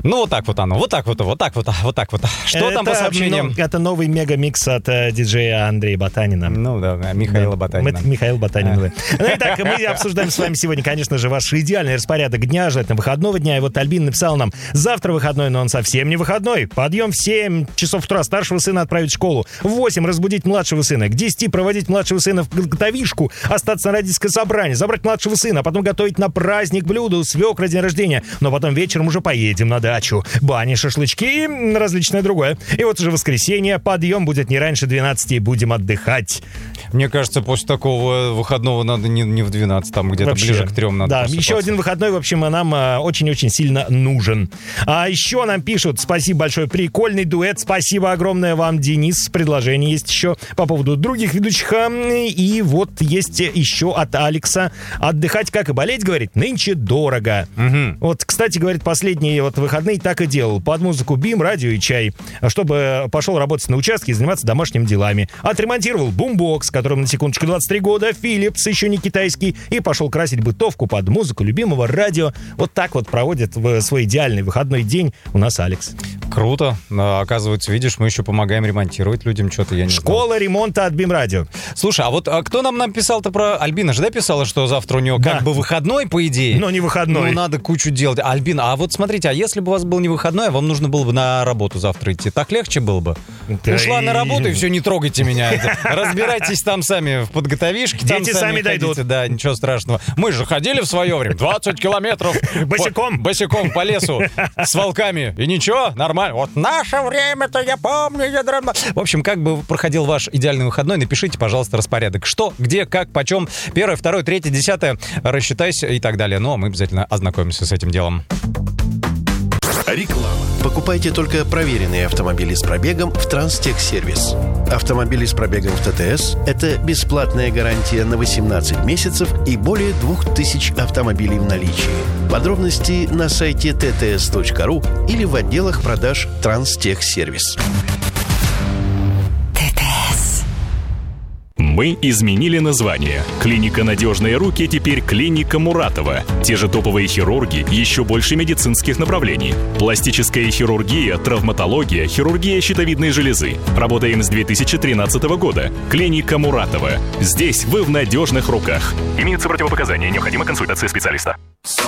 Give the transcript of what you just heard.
Ну, вот так вот оно, вот так вот. Что там по сообщениям? Это новый мегамикс от диджея Андрея Батанина. Ну да, Михаила Батанина. Михаил Батанин. Ну итак, мы обсуждаем с вами сегодня, конечно же, ваш идеальный распорядок дня, желательно выходного дня. И вот Альбин написал нам: завтра выходной, но он совсем не выходной. Подъем в 7 часов утра, старшего сына отправить в школу. В 8 разбудить младшего сына. К 10 проводить младшего сына в готовишку, остаться на родительское собрание, забрать младшего сына, а потом готовить на праздник блюда у свекра день рождения. Но потом вечером уже поедем на дачу. Бани, шашлычки и различное другое. И вот уже воскресенье, подъем будет не раньше 12 и будем отдыхать. Мне кажется, после такого выходного надо не в 12, там где-то вообще ближе к 3 надо. Да, еще один выходной, в общем, нам очень-очень сильно нужен. А еще нам пишут: спасибо большое, прикольный дуэт, спасибо огромное вам, Денис. Предложение есть еще по поводу других ведущих. И вот есть еще от Алекса: отдыхать, как и болеть, говорит, нынче дорого. Угу. Вот, кстати, говорит, последние вот выходные так и делал. Под музыку БИМ, радио и чай, чтобы пошел работать на участке и заниматься домашними делами. Отремонтировал бумбокс, которому на секундочку 23 года, Philips, еще не китайский, и пошел красить бытовку под музыку любимого радио. Вот так вот проводит в свой идеальный выходной день у нас Алекс. Круто. Оказывается, видишь, мы еще помогаем ремонтировать людям что-то, я не знаю. Школа ремонта от БИМ радио. Слушай, а вот кто нам написал-то про... Альбина же, да, писала, что завтра у нее как бы выходной, по идее? Но не выходной. Ну, надо кучу делать. Альбина, а вот смотрите, а если бы у вас был не выходной, а вам нужно было бы на работу завтра идти, так легче было бы? Да. Ушла на работу, и все, не трогайте меня. Разбирайтесь там сами в подготовишке. Дети сами дойдут. Да, ничего страшного. Мы же ходили в свое время 20 километров босиком по лесу с волками. И ничего, нормально. Вот наше время-то, я помню, В общем, как бы проходил ваш идеальный выходной, напишите, пожалуйста, распорядок. Что, где, как, почем, 1, 2, 3, 10, рассчитайся и так далее. Ну, а мы обязательно ознакомимся с этим делом. Реклама. Покупайте только проверенные автомобили с пробегом в Транстехсервис. Автомобили с пробегом в ТТС – это бесплатная гарантия на 18 месяцев и более 2000 автомобилей в наличии. Подробности на сайте tts.ru или в отделах продаж Транстехсервис. Мы изменили название. Клиника «Надежные руки» теперь клиника Муратова. Те же топовые хирурги, еще больше медицинских направлений. Пластическая хирургия, травматология, хирургия щитовидной железы. Работаем с 2013 года. Клиника Муратова. Здесь вы в надежных руках. Имеются противопоказания, необходима консультация специалиста.